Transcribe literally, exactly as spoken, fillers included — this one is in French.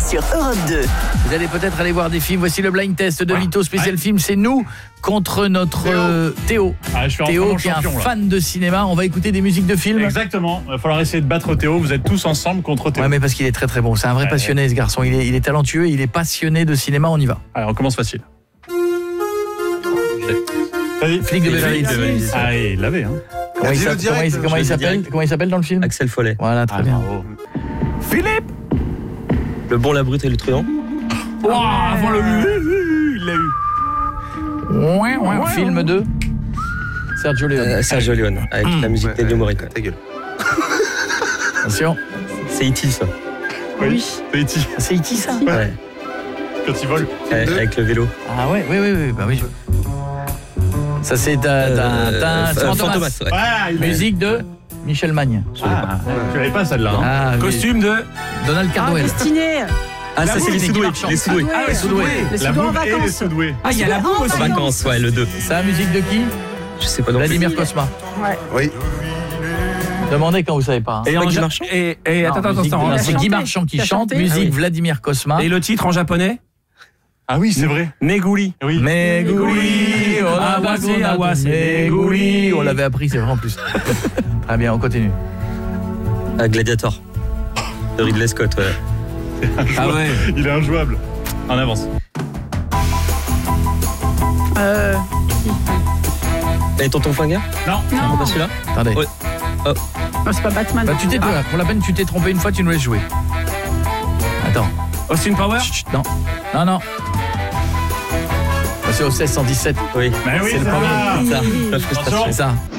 sur Europe deux. Vous allez peut-être aller voir des films. Voici le blind test de ouais. Vito. Spécial ouais. film, c'est nous contre notre Théo. Euh, Théo, ah, je suis Théo qui est un champion, fan de cinéma. On va écouter des musiques de films. Exactement. Il va falloir essayer de battre Théo. Vous êtes tous ensemble contre Théo. Ouais, mais parce qu'il est très très bon. C'est un vrai ouais, passionné, ouais. ce garçon. Il est, il est talentueux. Il est passionné de cinéma. On y va. Allez, on commence facile. Vas-y. Flic de Beverly Hills. Ah, il l'avait. Hein. Comment il, direct, comment, il, comment il s'appelle Comment il s'appelle dans le film? Axel Follet. Voilà, très ah, bien. Bravo. Philippe. Le bon, la brute et le truand. Wow, avant le il l'a eu. Ouais, ouais, ouais, film de Sergio Leone. Euh, Sergio Leone avec mmh. la musique ouais, d'Ennio Morricone. Ta gueule. Attention. C'est E T ça. Oui. C'est E T. C'est E T ça. Ouais. ouais. Quand il vole. Ouais, avec le vélo. Ah ouais, oui, oui, oui, bah oui. Ça c'est d'un euh, Fantomas. Ouais. Ouais, musique de Michel Magne. Ah, tu l'avais pas celle-là. Hein. Ah, costume de Donald Cardwell. Ah, Destiné. Ah, ça c'est les Soudoués. Les Soudoués. Ah, les Soudoués. La boum et les Soudoués. Ah, il y a la boum aussi. En vacances, ouais, le deux. C'est la musique de qui? Je sais pas non plus. Vladimir Cosma. Ouais. Oui. Demandez quand vous savez pas. Et Guy Marchand. Et, et attends, attends, attends. C'est Guy Marchand qui chante. Musique Vladimir Cosma. Et le titre en japonais? Ah oui, c'est vrai. Négouli. Oui. Négouli. Négouli. On l'avait appris, c'est vrai en plus. Très bien, on continue. Ah, Gladiator. De Ridley Scott, ouais. Ah ouais. Il est injouable. En avance. Euh. Et Tonton Flingueur? Non. Non. Pas celui-là? Attendez. Ouais. Oh. Non, c'est pas Batman. Bah, tu t'es, ah. Pour la peine, tu t'es trompé une fois, tu nous laisses jouer. Attends. Austin Power? Chut, non. Non, non. C'est au seize cent dix-sept. Oui. Mais oui, c'est c'est le premier. ça. Ça. C'est ça.